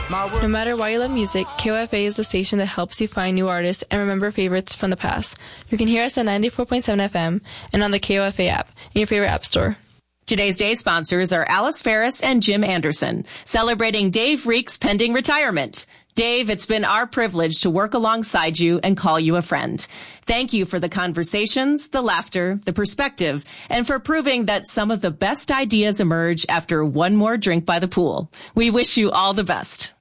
No matter why you love music, KOFA is the station that helps you find new artists and remember favorites from the past. You can hear us at 94.7 FM and on the KOFA app in your favorite app store. Today's day sponsors are Alice Ferris and Jim Anderson, celebrating Dave Reek's pending retirement. Dave, it's been our privilege to work alongside you and call you a friend. Thank you for the conversations, the laughter, the perspective, and for proving that some of the best ideas emerge after one more drink by the pool. We wish you all the best.